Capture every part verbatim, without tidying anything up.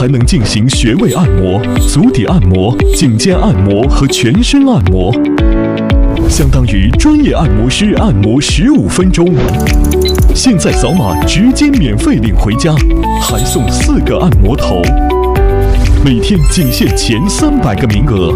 还能进行穴位按摩、足底按摩、颈肩按摩和全身按摩，相当于专业按摩师按摩十五分钟。现在扫码直接免费领回家，还送四个按摩头，每天仅限前三百个名额。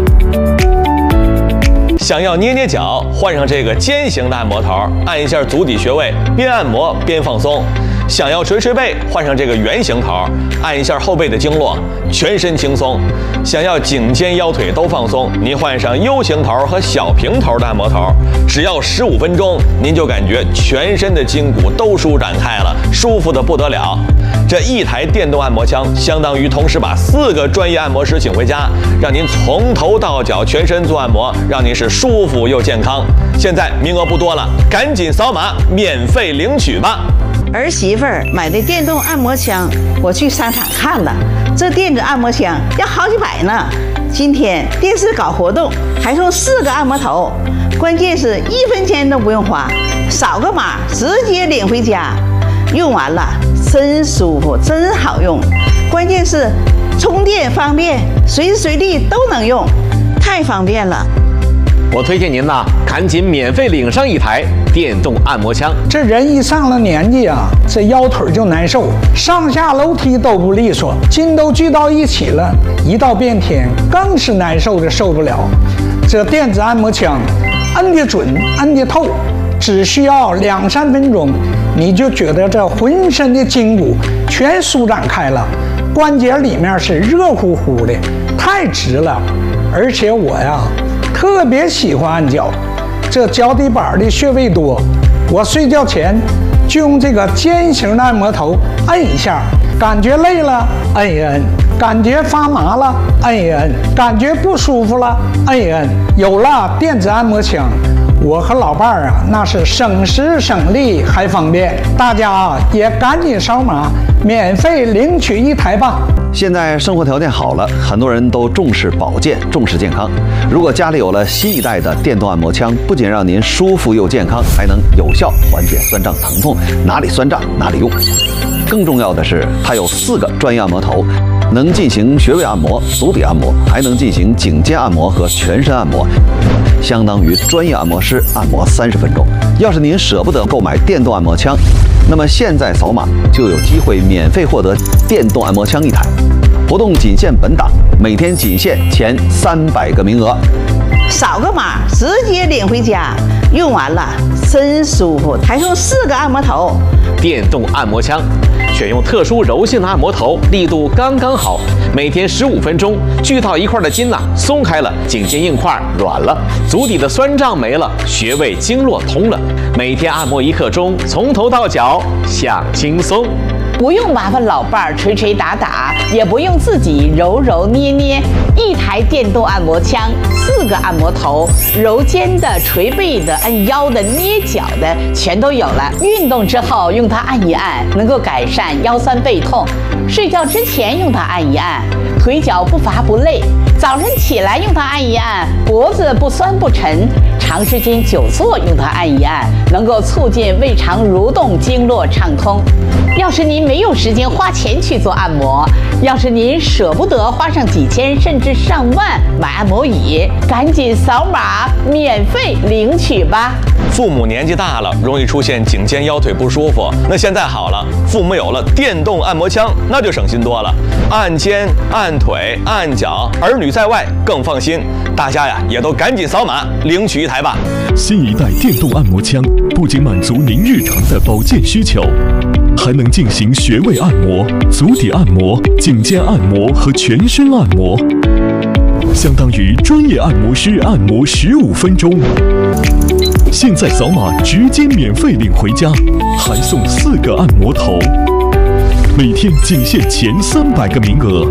想要捏捏脚，换上这个尖形的按摩头，按一下足底穴位，边按摩边放松。想要捶捶背，换上这个圆形头，按一下后背的经络，全身轻松。想要颈肩腰腿都放松，您换上 U 型头和小平头的按摩头，只要十五分钟，您就感觉全身的筋骨都舒展开了，舒服的不得了。这一台电动按摩枪，相当于同时把四个专业按摩师请回家，让您从头到脚全身做按摩，让您是舒服又健康。现在名额不多了，赶紧扫码免费领取吧。 儿媳妇儿买的电动按摩枪，我去商场看了，这电子按摩枪要好几百呢。今天电视搞活动，还送四个按摩头，关键是一分钱都不用花，扫个码直接领回家。用完了真舒服，真好用。关键是充电方便，随时随地都能用，太方便了。 我推荐您呐，赶紧免费领上一台电动按摩枪。 这人一上了年纪啊，这腰腿就难受，上下楼梯都不利索，筋都聚到一起了，一到变天更是难受的受不了。这电子按摩枪，按得准，按得透，只需要两三分钟，你就觉得这浑身的筋骨全舒展开了，关节里面是热乎乎的，太直了。而且我呀，特别喜欢按脚，这脚底板的穴位多，我睡觉前就用这个尖形的按摩头按一下，感觉累了按一按，感觉发麻了按一按，感觉不舒服了按一按。有了电子按摩枪，我和老伴儿啊，那是省时省力还方便。大家啊，也赶紧扫码免费领取一台吧。 现在生活条件好了，很多人都重视保健，重视健康。如果家里有了新一代的电动按摩枪，不仅让您舒服又健康，还能有效缓解酸胀疼痛，哪里酸胀哪里用。更重要的是，它有四个专业按摩头，能进行穴位按摩、足底按摩，还能进行颈肩按摩和全身按摩，相当于专业按摩师按摩三十分钟。要是您舍不得购买电动按摩枪，那么现在扫码就有机会免费获得电动按摩枪一台。活动仅限本档，每天仅限前三百个名额。 扫个码直接领回家，用完了真舒服，还送四个按摩头。 电动按摩枪选用特殊柔性的按摩头，力度刚刚好，每天十五分钟，聚到一块的筋呐、啊、松开了，颈肩硬块软了，足底的酸胀没了，穴位经络通了。每天按摩一刻钟，从头到脚享轻松。 不用麻烦老伴儿捶捶打打，也不用自己揉揉捏捏，一台电动按摩枪，四个按摩头，揉肩的、捶背的、按腰的、捏脚的，全都有了。运动之后用它按一按，能够改善腰酸背痛；睡觉之前用它按一按，腿脚不乏不累；早晨起来用它按一按，脖子不酸不沉；长时间久坐用它按一按，能够促进胃肠蠕动、经络畅通。要是您没有时间花钱去做按摩，要是您舍不得花上几千甚至上万买按摩椅，赶紧扫码免费领取吧。 父母年纪大了，容易出现颈肩腰腿不舒服，那现在好了，父母有了电动按摩枪，那就省心多了，按肩、按腿、按脚，儿女在外更放心。大家呀，也都赶紧扫码领取一台吧。 新一代电动按摩枪不仅满足您日常的保健需求，还能进行穴位按摩、足底按摩、颈肩按摩和全身按摩，相当于专业按摩师按摩十五分钟。现在扫码直接免费领回家，还送四个按摩头，每天仅限前三百个名额。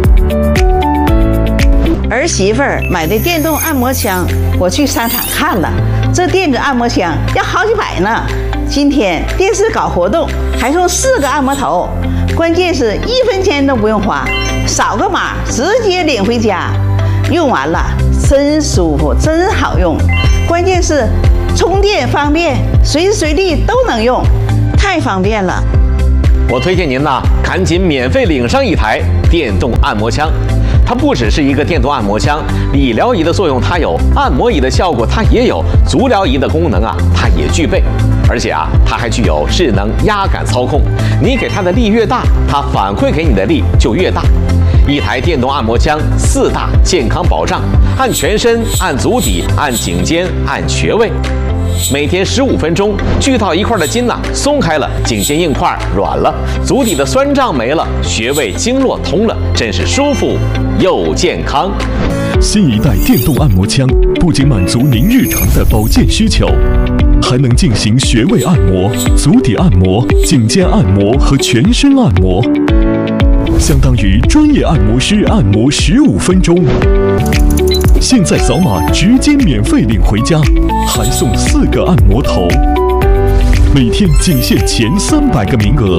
儿媳妇儿买的电动按摩枪，我去商场看了，这电子按摩枪要好几百呢。今天电视搞活动，还送四个按摩头，关键是一分钱都不用花，扫个码直接领回家。用完了真舒服，真好用。关键是充电方便，随时随地都能用，太方便了。 我推荐您呐，赶紧免费领上一台电动按摩枪。它不只是一个电动按摩枪，理疗仪的作用它有，按摩仪的效果它也有，足疗仪的功能啊它也具备。而且啊，它还具有智能压感操控，你给它的力越大，它反馈给你的力就越大。一台电动按摩枪，四大健康保障：按全身、按足底、按颈肩、按穴位。每天十五分钟，聚到一块的筋呐、啊、松开了，颈肩硬块软了，足底的酸胀没了，穴位经络通了，真是舒服又健康。 新一代电动按摩枪不仅满足您日常的保健需求，还能进行穴位按摩、足底按摩、颈肩按摩和全身按摩，相当于专业按摩师按摩十五分钟。现在扫码直接免费领回家，还送四个按摩头，每天仅限前三百个名额。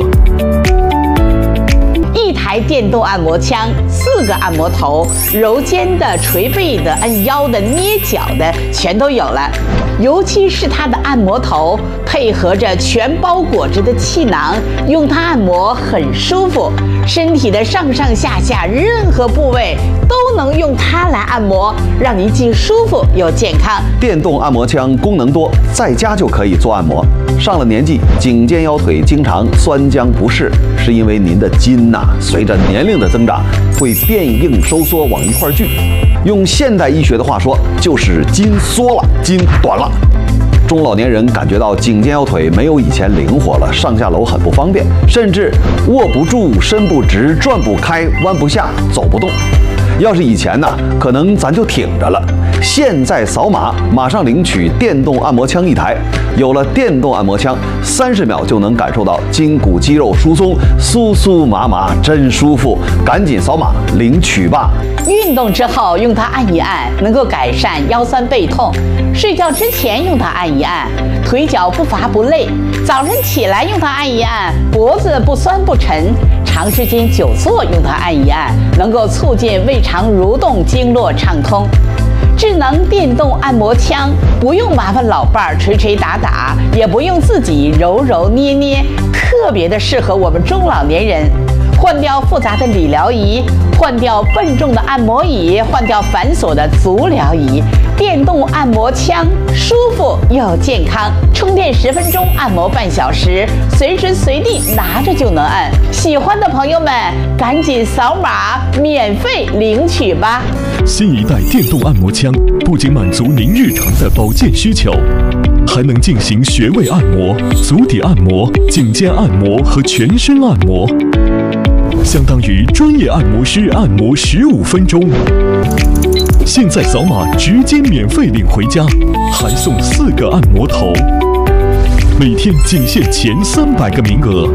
一台电动按摩枪，四个按摩头，揉肩的、捶背的、按腰的、捏脚的，全都有了。尤其是它的按摩头，配合着全包裹着的气囊，用它按摩很舒服。身体的上上下下任何部位都能用它来按摩，让您既舒服又健康。 电动按摩枪功能多，在家就可以做按摩。上了年纪，颈肩腰腿经常酸僵不适，是因为您的筋呐、啊，随着年龄的增长，会变硬收缩往一块聚。用现代医学的话说，就是筋缩了，筋短了。中老年人感觉到颈肩腰腿没有以前灵活了，上下楼很不方便，甚至握不住、伸不直、转不开、弯不下、走不动。要是以前呢，可能咱就挺着了。现在扫码，马上领取电动按摩枪一台。有了电动按摩枪，三十秒就能感受到筋骨肌肉疏松，酥酥麻麻，真舒服。赶紧扫码领取吧！ 运动之后用它按一按，能够改善腰酸背痛；睡觉之前用它按一按，腿脚不乏不累；早晨起来用它按一按，脖子不酸不沉；长时间久坐用它按一按，能够促进胃肠蠕动，经络畅通。智能电动按摩枪不用麻烦老伴儿捶捶打打，也不用自己揉揉捏捏，特别的适合我们中老年人。换掉复杂的理疗仪，换掉笨重的按摩椅，换掉繁琐的足疗仪，电动按摩枪舒服又健康，充电十分钟，按摩半小时，随时随地拿着就能按。喜欢的朋友们，赶紧扫码免费领取吧！ 新一代电动按摩枪不仅满足您日常的保健需求，还能进行穴位按摩、足底按摩、颈肩按摩和全身按摩，相当于专业按摩师按摩十五分钟。现在扫码直接免费领回家，还送四个按摩头，每天仅限前三百个名额。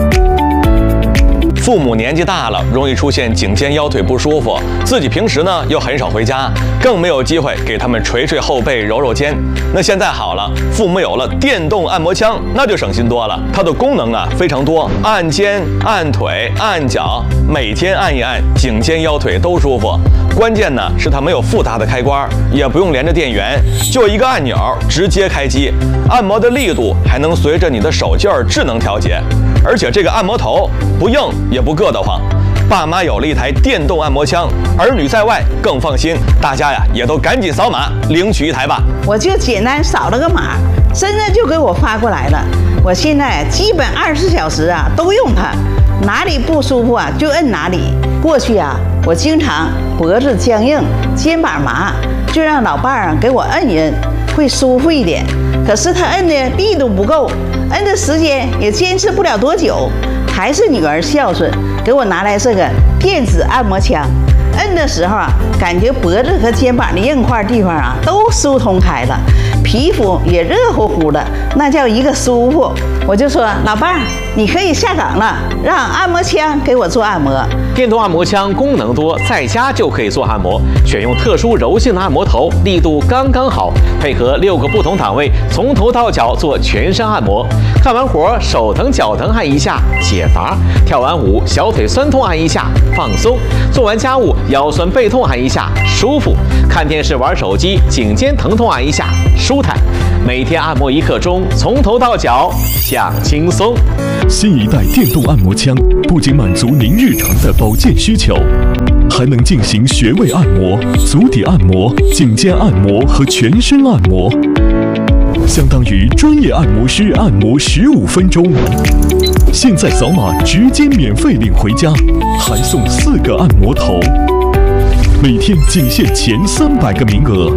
父母年纪大了，容易出现颈肩腰腿不舒服，自己平时呢又很少回家，更没有机会给他们捶捶后背、揉揉肩。那现在好了，父母有了电动按摩枪，那就省心多了。它的功能啊非常多，按肩、按腿、按脚，每天按一按，颈肩腰腿都舒服。关键呢是它没有复杂的开关，也不用连着电源，就一个按钮直接开机。按摩的力度还能随着你的手劲儿智能调节，而且这个按摩头不硬也不硌得慌。爸妈有了一台电动按摩枪，儿女在外更放心。大家呀也都赶紧扫码领取一台吧。 我就简单扫了个码，真的就给我发过来了。我现在基本二十四小时啊都用它，哪里不舒服啊就摁哪里。过去啊我经常脖子僵硬、肩膀麻，就让老伴儿啊给我摁一摁，会舒服一点。可是他摁的力度不够，摁的时间也坚持不了多久。还是女儿孝顺，给我拿来这个电子按摩枪。摁的时候啊，感觉脖子和肩膀的硬块地方啊都疏通开了，皮肤也热乎乎的，那叫一个舒服。我就说老伴儿，你可以下岗了，让按摩枪给我做按摩。 电动按摩枪功能多，在家就可以做按摩，选用特殊柔性的按摩头，力度刚刚好，配合六个不同档位，从头到脚做全身按摩。干完活手疼脚疼按一下解乏，跳完舞小腿酸痛按一下放松，做完家务腰酸背痛按一下舒服，看电视玩手机颈肩疼痛按一下舒舒坦。每天按摩一刻钟，从头到脚享轻松。 新一代电动按摩枪不仅满足您日常的保健需求，还能进行穴位按摩、足底按摩、颈肩按摩和全身按摩，相当于专业按摩师按摩十五分钟。现在扫码直接免费领回家，还送四个按摩头，每天仅限前三百个名额。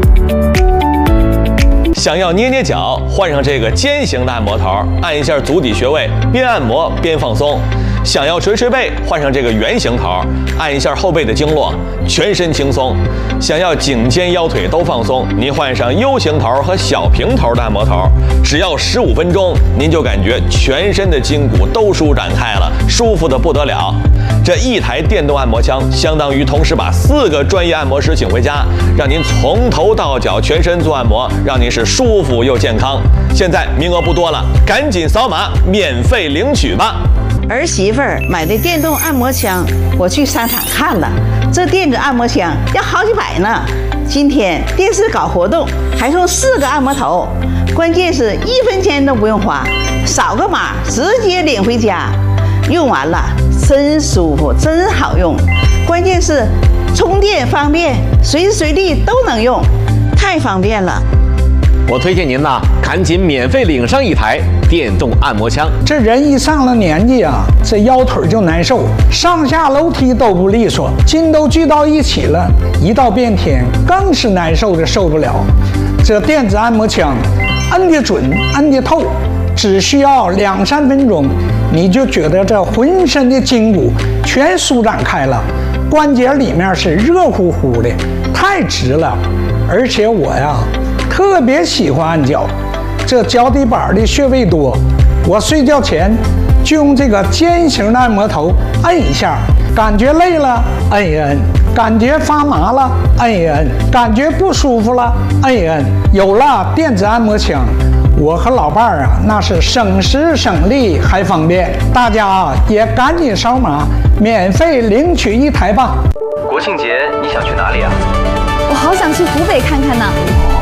想要捏捏脚，换上这个尖形的按摩头，按一下足底穴位，边按摩边放松。想要捶捶背，换上这个圆形头，按一下后背的经络，全身轻松。想要颈肩腰腿都放松，您换上 U 型头和小平头的按摩头，只要十五分钟，您就感觉全身的筋骨都舒展开了，舒服的不得了。这一台电动按摩枪，相当于同时把四个专业按摩师请回家，让您从头到脚全身做按摩，让您是舒服又健康。现在名额不多了，赶紧扫码免费领取吧。 儿媳妇儿买的电动按摩枪，我去商场看了，这电子按摩枪要好几百呢。今天电视搞活动，还送四个按摩头，关键是一分钱都不用花，扫个码直接领回家。用完了真舒服，真好用，关键是充电方便，随时随地都能用，太方便了。 我推荐您呐，赶紧免费领上一台电动按摩枪。 这人一上了年纪啊，这腰腿就难受，上下楼梯都不利索，筋都聚到一起了，一到变天更是难受的受不了。这电子按摩枪，按得准，按得透，只需要两三分钟，你就觉得这浑身的筋骨全舒展开了，关节里面是热乎乎的，太直了。而且我呀，特别喜欢按脚，这脚底板的穴位多，我睡觉前就用这个尖形的按摩头按一下，感觉累了按一按，感觉发麻了按一按，感觉不舒服了按一按。有了电子按摩枪，我和老伴儿啊，那是省时省力还方便。大家啊，也赶紧扫码免费领取一台吧。 国庆节你想去哪里啊？ 我好想去湖北看看呢。